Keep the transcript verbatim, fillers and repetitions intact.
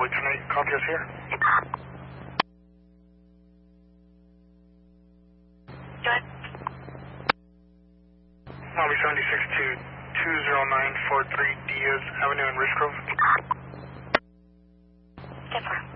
Charlie ten eight, copy us here. Good. Lobby seventy-six to two zero nine four three Diaz Avenue in Richgrove. Different.